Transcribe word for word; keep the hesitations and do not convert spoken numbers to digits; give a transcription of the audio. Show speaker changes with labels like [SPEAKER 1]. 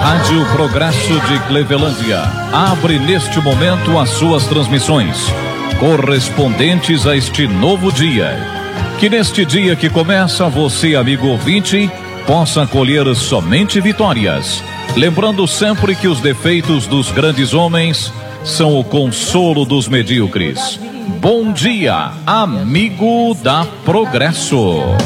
[SPEAKER 1] Rádio Progresso de Clevelândia abre neste momento as suas transmissões, correspondentes a este novo dia. Que neste dia que começa, você, amigo ouvinte, possa colher somente vitórias. Lembrando sempre que os defeitos dos grandes homens são o consolo dos medíocres. Bom dia, amigo da Progresso.